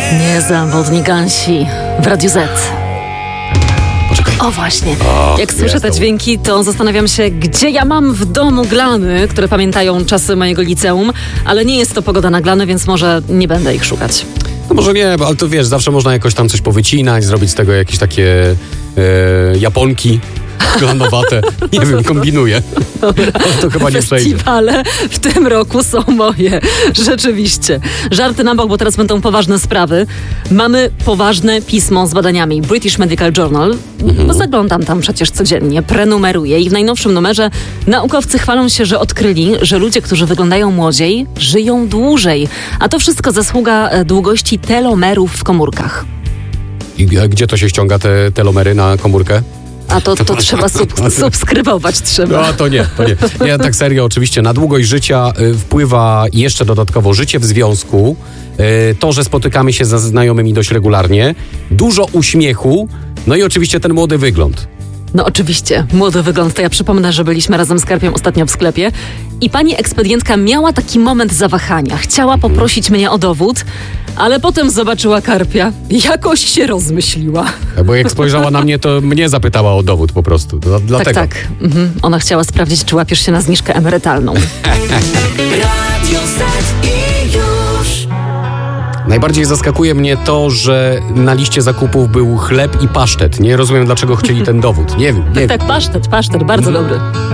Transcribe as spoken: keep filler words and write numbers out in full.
Niezawodni Gansi w Radiu Z. Poczekaj. O właśnie, O, jak słyszę te jest to. dźwięki, to zastanawiam się, gdzie ja mam w domu glany, które pamiętają czasy mojego liceum, ale nie jest to pogoda na glany, więc może nie będę ich szukać. No może nie, ale to wiesz, zawsze można jakoś tam coś powycinać, zrobić z tego jakieś takie e, japonki glanowate. Nie wiem, kombinuję. To chyba nie przejdzie. Festiwale w tym roku są moje. Rzeczywiście. Żarty na bok, bo teraz będą poważne sprawy. Mamy poważne pismo z badaniami. British Medical Journal. Mhm. Bo zaglądam tam przecież codziennie, prenumeruję i w najnowszym numerze naukowcy chwalą się, że odkryli, że ludzie, którzy wyglądają młodziej, żyją dłużej. A to wszystko zasługa e, długości telomerów w komórkach. I gdzie to się ściąga, te telomery na komórkę? A to, to trzeba sub, subskrybować trzeba. No to nie, to nie. Nie, tak serio, oczywiście na długość życia y, wpływa jeszcze dodatkowo życie w związku, y, to, że spotykamy się ze znajomymi dość regularnie, dużo uśmiechu, no i oczywiście ten młody wygląd. No oczywiście, młody wygląd. To ja przypomnę, że byliśmy razem z Karpiem ostatnio w sklepie i pani ekspedientka miała taki moment zawahania. Chciała poprosić mnie o dowód, ale potem zobaczyła Karpia. Jakoś się rozmyśliła. Bo jak spojrzała na mnie, to mnie zapytała o dowód po prostu. To dlatego. Tak, tak. Mhm. Ona chciała sprawdzić, czy łapiesz się na zniżkę emerytalną. Radio Z i już. Najbardziej zaskakuje mnie to, że na liście zakupów był chleb i pasztet. Nie rozumiem, dlaczego chcieli ten dowód. Nie wiem, nie wiem. Tak, pasztet, pasztet, bardzo dobry.